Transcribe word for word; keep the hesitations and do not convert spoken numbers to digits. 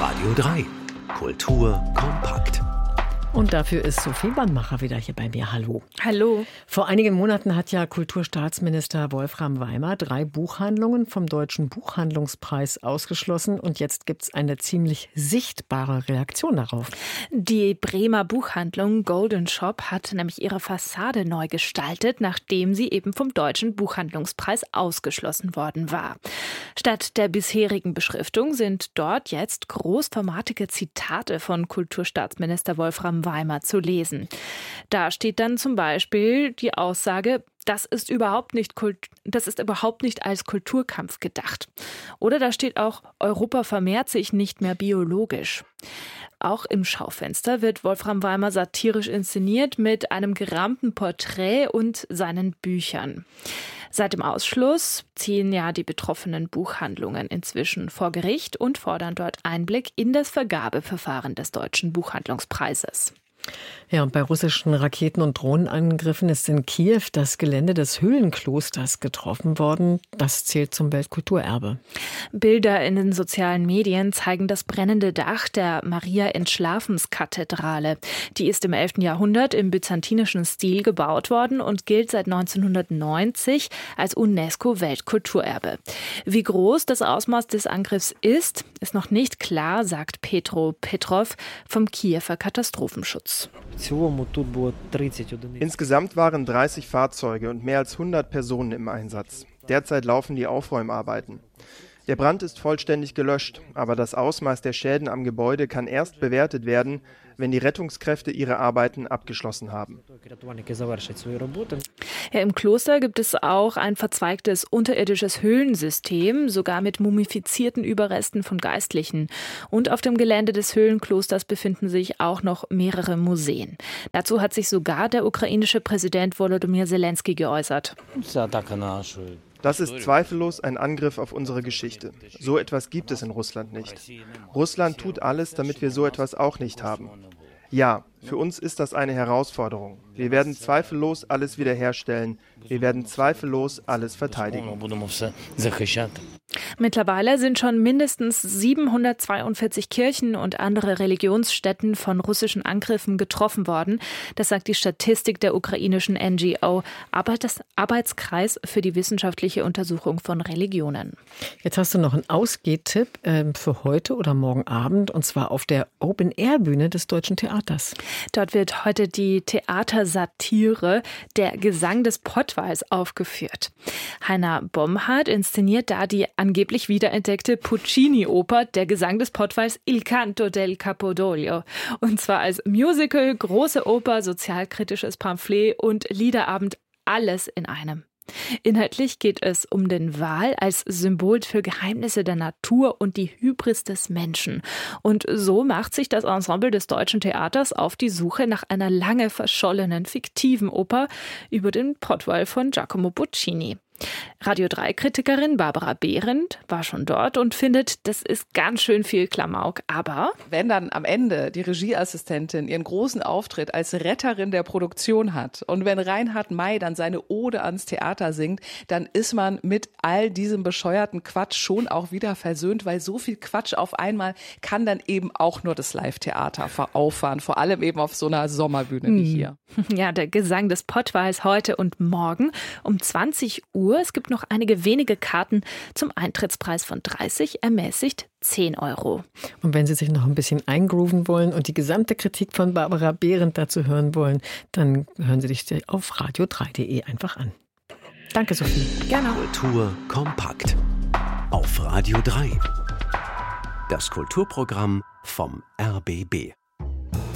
Radio drei. Kultur kompakt. Und dafür ist Sophie Bannmacher wieder hier bei mir. Hallo. Hallo. Vor einigen Monaten hat ja Kulturstaatsminister Wolfram Weimer drei Buchhandlungen vom Deutschen Buchhandlungspreis ausgeschlossen. Und jetzt gibt es eine ziemlich sichtbare Reaktion darauf. Die Bremer Buchhandlung Golden Shop hat nämlich ihre Fassade neu gestaltet, nachdem sie eben vom Deutschen Buchhandlungspreis ausgeschlossen worden war. Statt der bisherigen Beschriftung sind dort jetzt großformatige Zitate von Kulturstaatsminister Wolfram Weimer zu lesen. Da steht dann zum Beispiel die Aussage, das ist überhaupt nicht Kult- das ist überhaupt nicht als Kulturkampf gedacht. Oder da steht auch, Europa vermehrt sich nicht mehr biologisch. Auch im Schaufenster wird Wolfram Weimer satirisch inszeniert mit einem gerahmten Porträt und seinen Büchern. Seit dem Ausschluss ziehen ja die betroffenen Buchhandlungen inzwischen vor Gericht und fordern dort Einblick in das Vergabeverfahren des Deutschen Buchhandlungspreises. Ja, und bei russischen Raketen- und Drohnenangriffen ist in Kiew das Gelände des Höhlenklosters getroffen worden. Das zählt zum Weltkulturerbe. Bilder in den sozialen Medien zeigen das brennende Dach der Maria-Entschlafens-Kathedrale. Die ist im elften Jahrhundert im byzantinischen Stil gebaut worden und gilt seit neunzehnhundertneunzig als UNESCO-Weltkulturerbe. Wie groß das Ausmaß des Angriffs ist, ist noch nicht klar, sagt Petro Petrov vom Kiewer Katastrophenschutz. Insgesamt waren dreißig Fahrzeuge und mehr als hundert Personen im Einsatz. Derzeit laufen die Aufräumarbeiten. Der Brand ist vollständig gelöscht, aber das Ausmaß der Schäden am Gebäude kann erst bewertet werden, wenn die Rettungskräfte ihre Arbeiten abgeschlossen haben. Ja, im Kloster gibt es auch ein verzweigtes unterirdisches Höhlensystem, sogar mit mumifizierten Überresten von Geistlichen. Und auf dem Gelände des Höhlenklosters befinden sich auch noch mehrere Museen. Dazu hat sich sogar der ukrainische Präsident Volodymyr Zelensky geäußert. Das ist zweifellos ein Angriff auf unsere Geschichte. So etwas gibt es in Russland nicht. Russland tut alles, damit wir so etwas auch nicht haben. Ja, für uns ist das eine Herausforderung. Wir werden zweifellos alles wiederherstellen. Wir werden zweifellos alles verteidigen. Mittlerweile sind schon mindestens siebenhundertzweiundvierzig Kirchen und andere Religionsstätten von russischen Angriffen getroffen worden. Das sagt die Statistik der ukrainischen N G O, Arbeitskreis für die wissenschaftliche Untersuchung von Religionen. Jetzt hast du noch einen Ausgehtipp äh, für heute oder morgen Abend, und zwar auf der Open-Air-Bühne des Deutschen Theaters. Dort wird heute die Theatersatire Der Gesang des Pottwals aufgeführt. Heiner Bomhardt inszeniert da die angeblich wiederentdeckte Puccini-Oper Der Gesang des Pottwals Il Canto del Campidoglio. Und zwar als Musical, große Oper, sozialkritisches Pamphlet und Liederabend, alles in einem. Inhaltlich geht es um den Wal als Symbol für Geheimnisse der Natur und die Hybris des Menschen. Und so macht sich das Ensemble des Deutschen Theaters auf die Suche nach einer lange verschollenen, fiktiven Oper über den Pottwal von Giacomo Puccini. Radio drei Kritikerin Barbara Behrendt war schon dort und findet, das ist ganz schön viel Klamauk. Aber wenn dann am Ende die Regieassistentin ihren großen Auftritt als Retterin der Produktion hat und wenn Reinhard May dann seine Ode ans Theater singt, dann ist man mit all diesem bescheuerten Quatsch schon auch wieder versöhnt, weil so viel Quatsch auf einmal kann dann eben auch nur das Live-Theater auffahren, vor allem eben auf so einer Sommerbühne wie hier. Ja, der Gesang des Pottwals heute und morgen um zwanzig Uhr. Es gibt noch einige wenige Karten zum Eintrittspreis von dreißig, ermäßigt zehn Euro. Und wenn Sie sich noch ein bisschen eingrooven wollen und die gesamte Kritik von Barbara Behrendt dazu hören wollen, dann hören Sie sich auf radio drei punkt de einfach an. Danke, Sophie. Gerne. Kultur kompakt. Auf Radio drei. Das Kulturprogramm vom R B B.